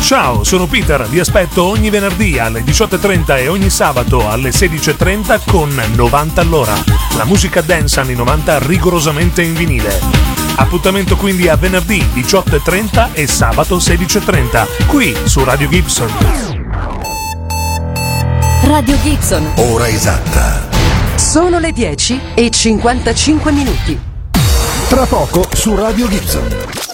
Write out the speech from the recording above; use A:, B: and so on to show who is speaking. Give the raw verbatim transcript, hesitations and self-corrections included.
A: Ciao, sono Peter, vi aspetto ogni venerdì alle diciotto e trenta e ogni sabato alle sedici e trenta con novanta all'ora. La musica dance anni novanta rigorosamente in vinile. Appuntamento quindi a venerdì diciotto e trenta e sabato sedici e trenta, qui su Radio Gibson.
B: Radio Gibson.
C: Ora esatta.
B: Sono le dieci e cinquantacinque minuti.
C: Tra poco su Radio Gibson.